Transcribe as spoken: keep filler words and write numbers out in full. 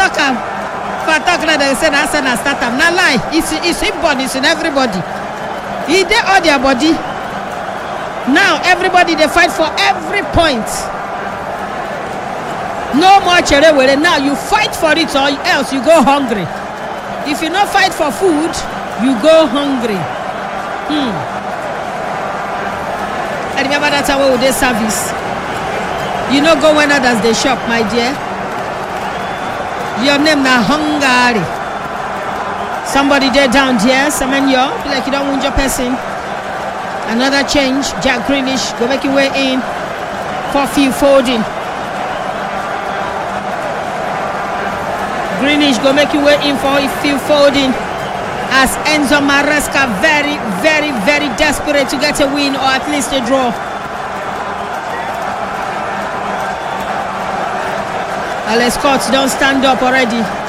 talk am. If I talk now, they say na Arsenal start am. Na lie. It's it's him body, it's in everybody. He dey all their body. Now everybody they fight for every point. No more cherewere. Now you fight for it or else you go hungry. If you not fight for food, you go hungry. Hmm. I remember that time we did service. You know go when others they shop, my dear. Your name na Hungary. Somebody there down here, someone you like you don't want your person. Another change. Jack Greenish go make your way in for Phil Foden. Greenish go make your way in for Phil Foden as Enzo Maresca very, very, very desperate to get a win or at least a draw. Alex Scott don't stand up already.